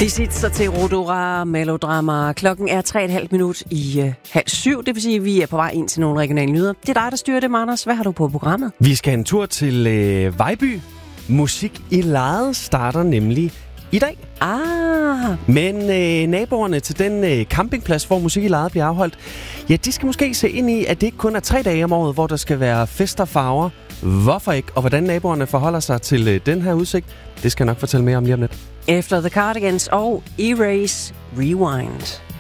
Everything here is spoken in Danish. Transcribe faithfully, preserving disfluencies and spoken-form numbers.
De sidder til Rodora Melodrama. Klokken er tre og et halvt minut i uh, halv syv. Det vil sige, at vi er på vej ind til nogle regionale nyheder. Det er dig, der styrer det, Anders. Hvad har du på programmet? Vi skal en tur til øh, Vejby. Musik i lejet starter nemlig i dag. Ah. Men øh, naboerne til den øh, campingplads, hvor Musik i lejet bliver afholdt, ja, de skal måske se ind i, at det ikke kun er tre dage om året, hvor der skal være fest og farver. Hvorfor ikke? Og hvordan naboerne forholder sig til øh, den her udsigt, det skal jeg nok fortælle mere om lige om lidt. Efter The Cardigans og Erase Rewind.